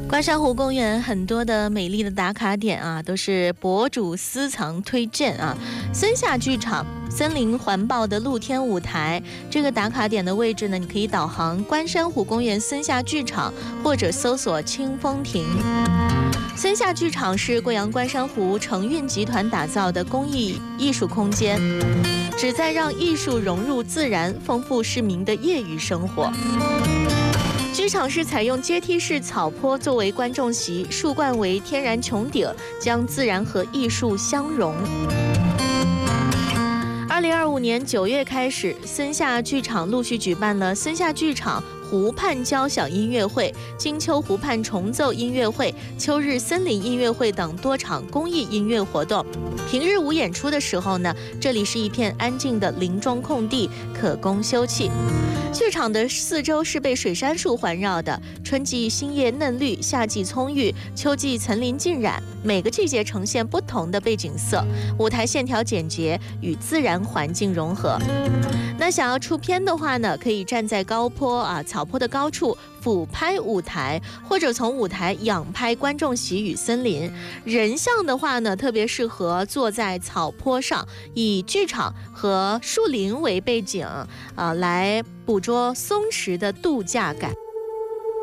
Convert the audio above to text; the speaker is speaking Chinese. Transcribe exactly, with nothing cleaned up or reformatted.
关山湖公园很多的美丽的打卡点啊，都是博主私藏推荐啊。森下剧场、森林环抱的露天舞台，这个打卡点的位置呢，你可以导航关山湖公园森下剧场，或者搜索清风亭。森下剧场是贵阳关山湖承运集团打造的公益艺术空间，旨在让艺术融入自然，丰富市民的业余生活。剧场是采用阶梯式草坡作为观众席，树冠为天然穹顶，将自然和艺术相融。二零二五年九月开始，森下剧场陆续举办了森下剧场湖畔交响音乐会、金秋湖畔重奏音乐会、秋日森林音乐会等多场公益音乐活动。平日无演出的时候呢，这里是一片安静的林中空地，可供休憩。剧场的四周是被水杉树环绕的，春季新叶嫩绿，夏季葱郁，秋季层林尽染，每个季节呈现不同的背景色，舞台线条简洁，与自然环境融合。那想要出片的话呢，可以站在高坡啊草坡的高处俯拍舞台，或者从舞台仰拍观众席与森林。人像的话呢，特别适合坐在草坡上，以剧场和树林为背景啊，来捕捉松弛的度假感。